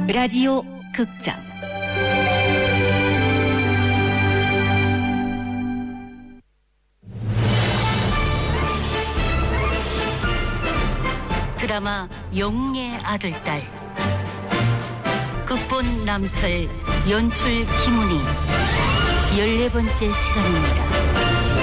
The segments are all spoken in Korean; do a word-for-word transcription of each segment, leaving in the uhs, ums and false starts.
라디오 극장 드라마 영웅의 아들딸. 극본 남철, 연출 김훈희. 열네 번째 시간입니다.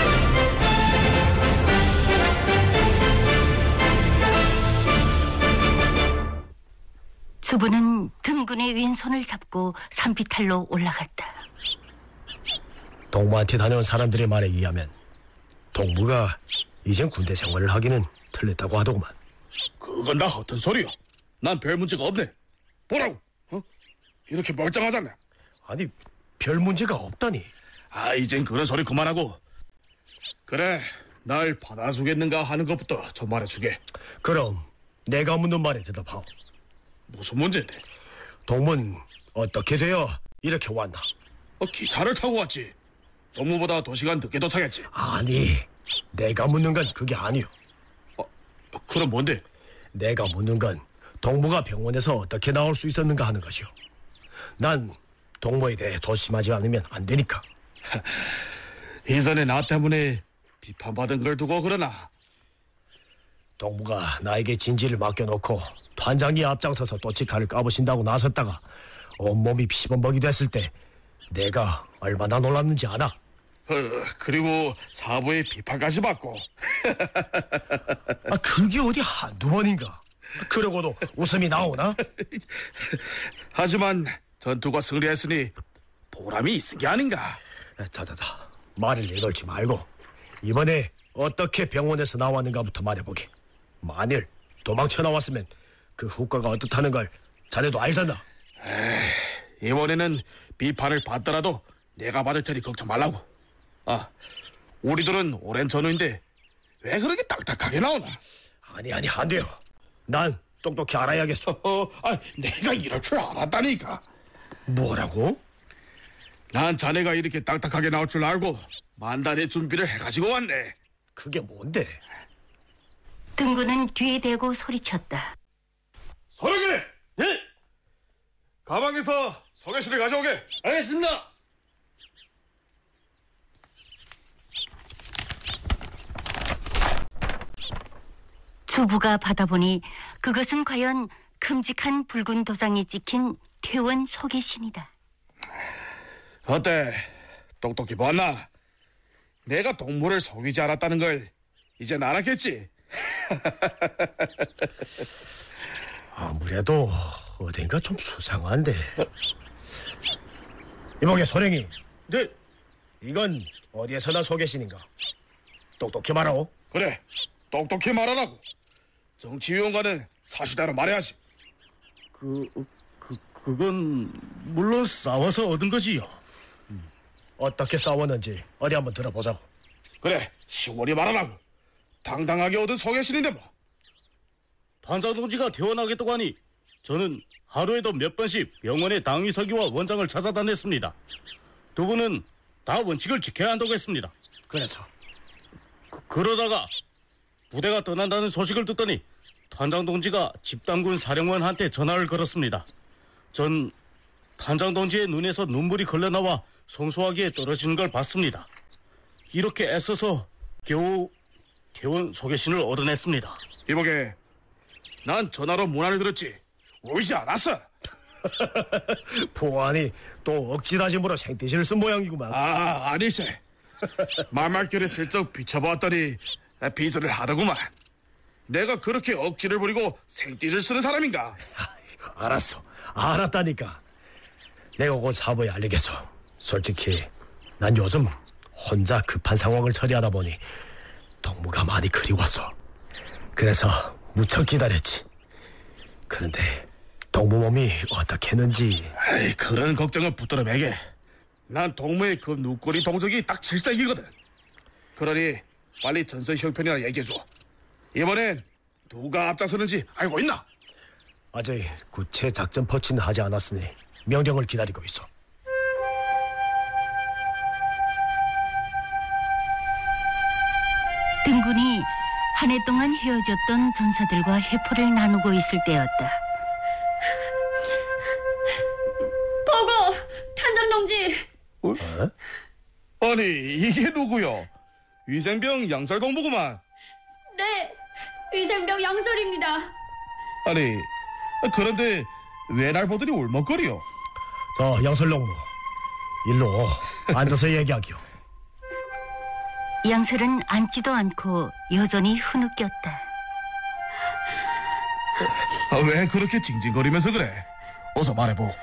주부는 등근의 왼손을 잡고 산비탈로 올라갔다. 동무한테 다녀온 사람들의 말에 의하면 동무가 이젠 군대 생활을 하기는 틀렸다고 하더구만. 그건 다 허튼 소리요. 난 별 문제가 없네. 보라고. 어? 이렇게 멀쩡하잖아. 아니, 별 문제가 없다니. 아, 이젠 그런 소리 그만하고. 그래, 날 받아주겠는가 하는 것부터 좀 말해주게. 그럼 내가 묻는 말에 대답하오. 무슨 문제인데? 동무는 어떻게 되어 이렇게 왔나? 어, 기차를 타고 왔지. 동무보다 두 시간 늦게 도착했지. 아니, 내가 묻는 건 그게 아니오. 어, 그럼 뭔데? 내가 묻는 건 동무가 병원에서 어떻게 나올 수 있었는가 하는 것이오. 난 동무에 대해 조심하지 않으면 안 되니까. 이전에 나 때문에 비판받은 걸 두고 그러나? 동무가 나에게 진지를 맡겨놓고团장이 앞장서서 또치칼을 까부신다고 나섰다가 온몸이 피범벅이 됐을 때 내가 얼마나 놀랐는지 아나? 어, 그리고 사부의 비판까지 받고. 아, 그게 어디 한두 번인가? 그러고도 웃음이 나오나? 하지만 전투가 승리했으니 보람이 있은 게 아닌가? 자자자, 말을 내걸지 말고 이번에 어떻게 병원에서 나왔는가부터 말해보게. 만일 도망쳐 나왔으면 그 후과가 어떻다는 걸 자네도 알잖아. 에이, 이번에는 비판을 받더라도 내가 받을 테니 걱정 말라고. 아, 우리들은 오랜 전우인데 왜 그렇게 딱딱하게 나오나? 아니 아니, 안 돼요. 난 똑똑히 알아야겠어. 어, 아, 내가 이럴 줄 알았다니까. 뭐라고? 난 자네가 이렇게 딱딱하게 나올 줄 알고 만단의 준비를 해가지고 왔네. 그게 뭔데? 등근은 뒤에 대고 소리쳤다. 소령이! 예? 가방에서 소개실을 가져오게. 알겠습니다. 주부가 받아보니 그것은 과연 큼직한 붉은 도장이 찍힌 퇴원 소개신이다. 어때? 똑똑히 봤나? 내가 동물을 속이지 않았다는 걸 이젠 알았겠지? 아무래도 어딘가 좀 수상한데. 이보게 소령이. 네. 이건 어디에서 난 소개신인가? 똑똑히 말하오. 그래, 똑똑히 말하라고. 정치위원과는 사실대로 말해야지. 그, 그, 그건 물론 싸워서 얻은 거지요. 어떻게 싸웠는지 어디 한번 들어보자고. 그래, 시원히 말하라고. 당당하게 얻은 소개신인데 뭐. 단장 동지가 퇴원하겠다고 하니 저는 하루에도 몇 번씩 병원의 당위서기와 원장을 찾아다녔습니다. 두 분은 다 원칙을 지켜야 한다고 했습니다. 그래서 그, 그러다가 부대가 떠난다는 소식을 듣더니 단장 동지가 집단군 사령관한테 전화를 걸었습니다. 전 단장 동지의 눈에서 눈물이 흘러나와 성소화기에 떨어지는 걸 봤습니다. 이렇게 애써서 겨우 퇴원 소개신을 얻어냈습니다. 이보게, 난 전화로 문안을 들었지 울지 않았어. 보안이 또 억지다짐으로 생떼시를 쓴 모양이구만. 아, 아니지. 말말결에 슬쩍 비춰봤더니 비서를 하더구만. 내가 그렇게 억지를 부리고 생띠를 쓰는 사람인가? 알았어, 알았다니까. 내가 곧 사부에 알리겠어. 솔직히 난 요즘 혼자 급한 상황을 처리하다 보니 동무가 많이 그리웠어. 그래서 무척 기다렸지. 그런데 동무 몸이 어떻게 했는지. 에이, 그런 걱정은 붙들어 매게. 난 동무의 그 눈꼬리 동석이 딱 칠색이거든. 그러니 빨리 전선 형편이나 얘기해줘. 이번엔 누가 앞장서는지 알고 있나? 아직 구체 작전 퍼치는 하지 않았으니 명령을 기다리고 있어. 등군이 한 해 동안 헤어졌던 전사들과 회포를 나누고 있을 때였다. 동지. 어? 아니 이게 누구요? 위생병 양설동무구만. 네, 위생병 양설입니다. 아니 그런데 왜 날 보더니 울먹거려? 자, 양설농무, 일로 앉아서 얘기하기요. 양설은 앉지도 않고 여전히 흐느꼈다. 아, 왜 그렇게 징징거리면서 그래? 어서 말해보.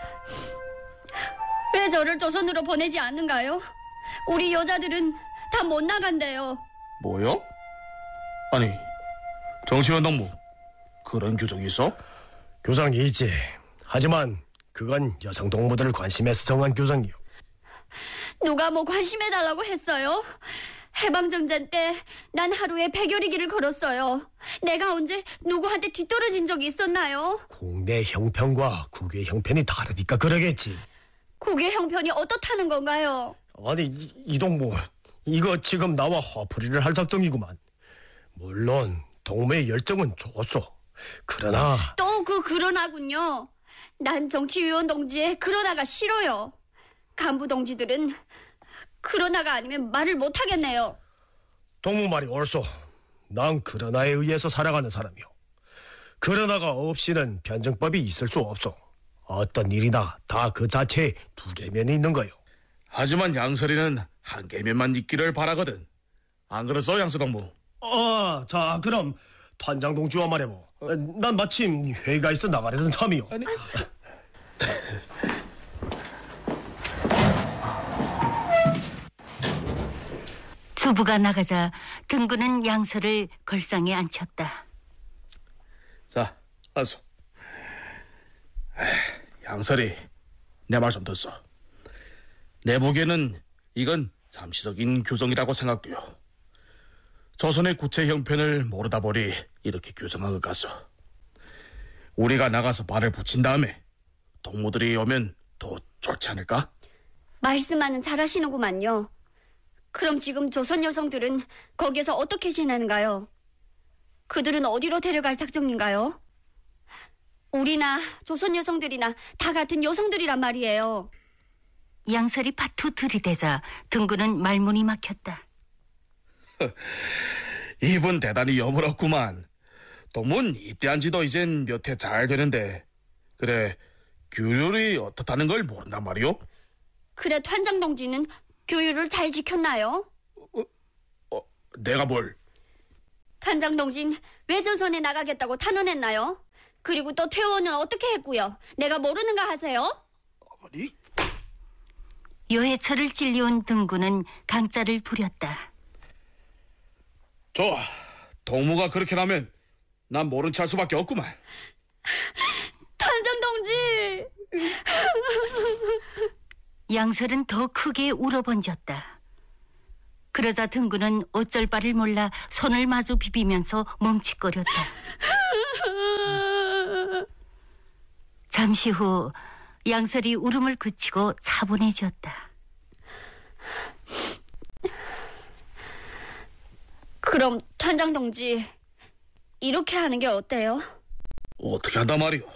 왜 저를 조선으로 보내지 않는가요? 우리 여자들은 다 못 나간대요. 뭐요? 아니 정시원 동무 그런 규정이 있어? 규정이 있지. 하지만 그건 여성 동무들을 관심해서 정한 규정이요. 누가 뭐 관심해달라고 했어요? 해방정전 때 난 하루에 백여리 길을 걸었어요. 내가 언제 누구한테 뒤떨어진 적이 있었나요? 국내 형편과 국외 형편이 다르니까 그러겠지. 국외 형편이 어떻다는 건가요? 아니, 이, 이 동무, 이거 지금 나와 화풀이를 할 작정이구만. 물론 동무의 열정은 좋소. 그러나 또 그 그러나군요. 난 정치위원 동지의 그러나가 싫어요. 간부 동지들은 그러나가 아니면 말을 못하겠네요. 동무 말이 옳소. 난 그러나에 의해서 살아가는 사람이요. 그러나가 없이는 변증법이 있을 수 없소. 어떤 일이나 다 그 자체에 두 개면이 있는 거요. 하지만 양설이는 한 개면만 있기를 바라거든. 안 그랬어 양서동무? 아, 자, 그럼 단장동지와 말해보. 어, 난 마침 회의가 있어 나가려던 참이요. 아니 주부가 나가자 등구는 양설을 걸상에 앉혔다. 자 알았어. 양설이 내 말 좀 듣소. 내 보기에는 이건 잠시적인 규정이라고 생각돼요. 조선의 구체 형편을 모르다 보니 이렇게 규정한 것 같소. 우리가 나가서 말을 붙인 다음에 동무들이 오면 더 좋지 않을까? 말씀하는 잘하시는구만요. 그럼 지금 조선 여성들은 거기에서 어떻게 지내는가요? 그들은 어디로 데려갈 작정인가요? 우리나 조선 여성들이나 다 같은 여성들이란 말이에요. 양설이 파투 들이대자 등구는 말문이 막혔다. 이분 대단히 여물었구만. 동문 입대한 지도 이젠 몇 해 잘 되는데 그래 규율이 어떻다는 걸 모른단 말이오? 그래团장 동지는 교율을 잘 지켰나요? 어, 내가 뭘? 团장 동진 왜 조선에 나가겠다고 탄원했나요? 그리고 또 퇴원은 어떻게 했고요? 내가 모르는가 하세요? 아니? 여해철을 찔려온 등구는 강짜를 부렸다. 좋아. 동무가 그렇게 나면 난 모른 체 할 수밖에 없구만. 团장 동지! 양설은 더 크게 울어번졌다. 그러자 등구는 어쩔 바를 몰라 손을 마주 비비면서 멈칫거렸다. 잠시 후 양설이 울음을 그치고 차분해졌다. 그럼团장 동지 이렇게 하는 게 어때요? 어떻게 한단 말이오?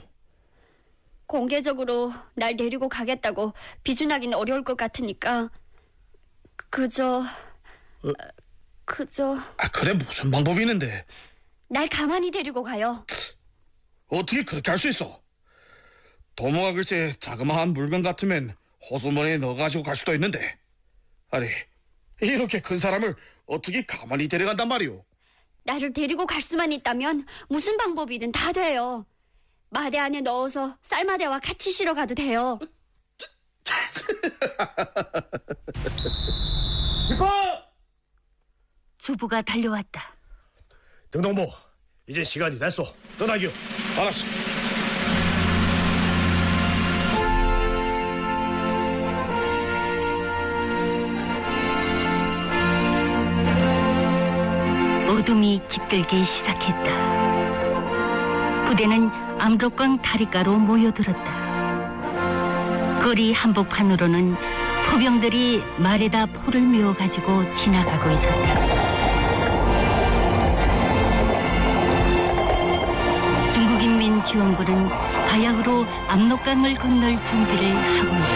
공개적으로 날 데리고 가겠다고 비준하기는 어려울 것 같으니까 그저 어? 그저 아 그래 무슨 방법이 있는데? 날 가만히 데리고 가요. 어떻게 그렇게 할 수 있어? 도모가 글쎄 자그마한 물건 같으면 호수문에 넣어가지고 갈 수도 있는데 아니 이렇게 큰 사람을 어떻게 가만히 데려간단 말이오? 나를 데리고 갈 수만 있다면 무슨 방법이든 다 돼요. 마대 안에 넣어서 쌀마대와 같이 실어 가도 돼요. 주부가 달려왔다. 등동무, 이제 시간이 됐소. 떠나기요. 알았어. 어둠이 깃들기 시작했다. 부대는 압록강 다리가로 모여들었다. 거리 한복판으로는 포병들이 말에다 포를 메워가지고 지나가고 있었다. 중국인민지원군은 바야흐로 압록강을 건널 준비를 하고 있었다.